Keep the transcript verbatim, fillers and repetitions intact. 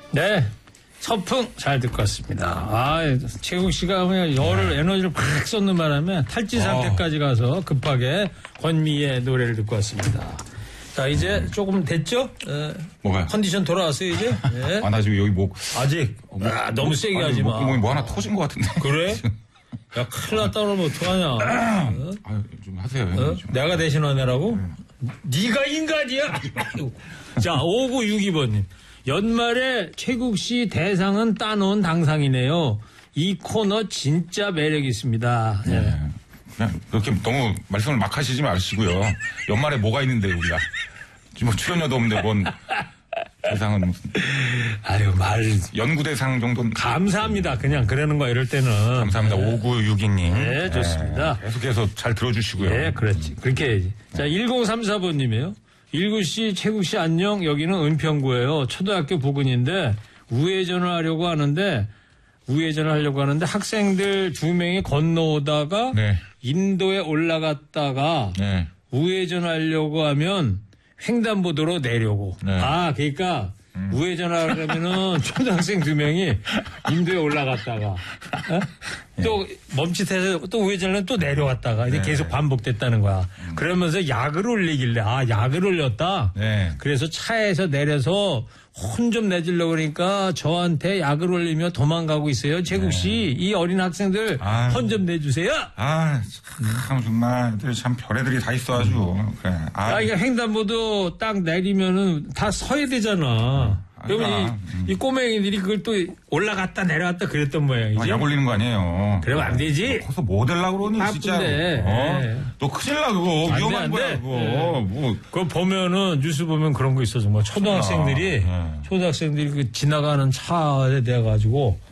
네. 서풍 잘 듣고 왔습니다. 아, 최국 씨가 그냥 열을, 네. 에너지를 팍 쏟는 바람에 탈진 상태까지 가서 급하게 권미의 노래를 듣고 왔습니다. 자, 이제 조금 됐죠? 에, 뭐가요? 컨디션 돌아왔어요, 이제? 네. 아, 나 지금 여기 목. 아직? 목, 아, 너무 세게 아니, 하지 마. 목구멍이 뭐 하나 터진 것 같은데. 그래? 야, 큰일 났다 그러면 어떡하냐. 어? 아유, 좀 하세요. 어? 좀. 내가 대신하느라고? 네. 네가 인간이야? 자, 오구육이 번님. 연말에 최국 씨 대상은 따놓은 당상이네요. 이 코너 진짜 매력 있습니다. 네. 네. 그냥 그렇게 너무 말씀을 막 하시지 마시고요. 연말에 뭐가 있는데 우리가 지금 출연료도 없는데 뭔 대상은 무슨 아유 말 연구대상 정도는 감사합니다. 그냥 그러는 거 이럴 때는 감사합니다. 네. 오구육이 님. 네, 좋습니다. 네. 계속해서 잘 들어주시고요. 네, 그렇지. 그렇게 해야지. 자, 일공삼사 번님이에요. 일구 씨, 최국 씨 안녕. 여기는 은평구예요. 초등학교 부근인데 우회전을 하려고 하는데 우회전을 하려고 하는데 학생들 두 명이 건너오다가 네. 인도에 올라갔다가 네. 우회전하려고 하면 횡단보도로 내려고. 네. 아, 그러니까 음. 우회전하려면은 초등학생 두 명이 인도에 올라갔다가 어? 네. 또 멈칫해서 또 우회전을 또 내려왔다가 이제 네. 계속 반복됐다는 거야. 음. 그러면서 약을 올리길래 아 약을 올렸다. 네. 그래서 차에서 내려서 혼 좀 내주려고 그러니까 저한테 약을 올리며 도망가고 있어요. 최국 씨, 네. 이 어린 학생들 혼 좀 내주세요. 아, 참 정말 참 별애들이 다 있어 아주. 음. 그래. 아, 야, 이게 횡단보도 딱 내리면은 다 서야 되잖아. 음. 그러면 이, 음. 이 꼬맹이들이 그걸 또 올라갔다 내려갔다 그랬던 모양이지. 아, 약 올리는 거 아니에요. 그러면 안 되지. 커서 뭐 되려고 그러니 바쁜데. 진짜. 어? 네. 너 큰일 나 그거. 위험한 거야 그거. 네. 뭐. 그거 보면은 뉴스 보면 그런 거 있어 정말 초등학생들이 네. 초등학생들이 그 지나가는 차에 대해 가지고